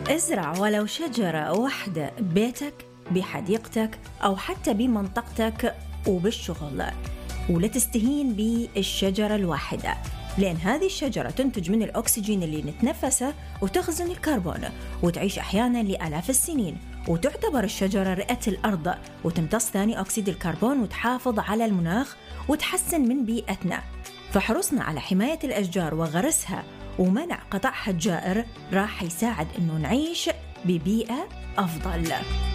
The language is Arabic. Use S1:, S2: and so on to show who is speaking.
S1: ازرع ولو شجرة واحدة ببيتك، بحديقتك، أو حتى بمنطقتك وبالشغل، ولا تستهين بالشجرة الواحدة، لأن هذه الشجرة تنتج من الأكسجين اللي نتنفسه وتخزن الكربون وتعيش أحيانا لآلاف السنين، وتعتبر الشجرة رئة الأرض وتمتص ثاني أكسيد الكربون وتحافظ على المناخ وتحسن من بيئتنا. فحرصنا على حماية الأشجار وغرسها ومنع قطعها الجائر راح يساعد إنه نعيش ببيئة أفضل.